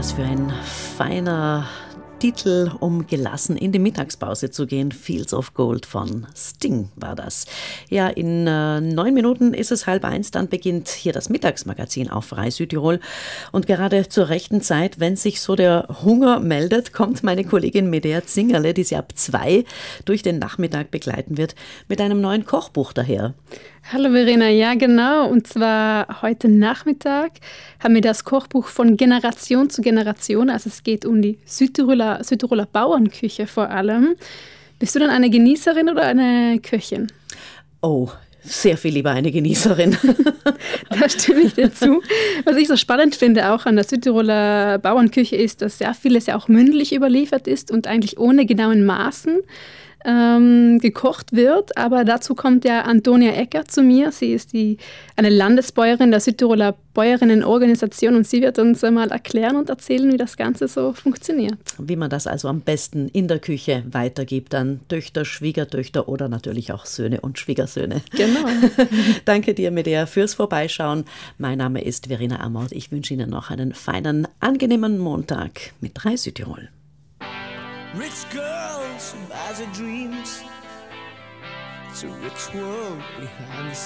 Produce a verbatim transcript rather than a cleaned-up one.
Was für ein feiner Titel, um gelassen in die Mittagspause zu gehen. Fields of Gold von Sting war das. Ja, in äh, neun Minuten ist es halb eins, dann beginnt hier das Mittagsmagazin auf Frei Südtirol. Und gerade zur rechten Zeit, wenn sich so der Hunger meldet, kommt meine Kollegin Medea Zingerle, die sie ab zwei durch den Nachmittag begleiten wird, mit einem neuen Kochbuch daher. Hallo Verena, ja genau, und zwar heute Nachmittag haben wir das Kochbuch von Generation zu Generation, also es geht um die Südtiroler, Südtiroler Bauernküche vor allem. Bist du dann eine Genießerin oder eine Köchin? Oh, sehr viel lieber eine Genießerin. Da stimme ich dir zu. Was ich so spannend finde auch an der Südtiroler Bauernküche ist, dass sehr vieles ja auch mündlich überliefert ist und eigentlich ohne genauen Maßen ähm, gekocht wird. Aber dazu kommt ja Antonia Ecker zu mir. Sie ist die, eine Landesbäuerin der Südtiroler Bäuerinnenorganisation und sie wird uns mal erklären und erzählen, wie das Ganze so funktioniert. Wie man das also am besten in der Küche weitergibt an Töchter, Schwiegertöchter oder natürlich auch Söhne und Schwiegersöhne. Genau. Danke dir, Medea, fürs Vorbeischauen. Mein Name ist Verena Amort. Ich wünsche Ihnen noch einen feinen, angenehmen Montag mit drei Südtirol. Rich girls and magic dreams. It's a rich world behind the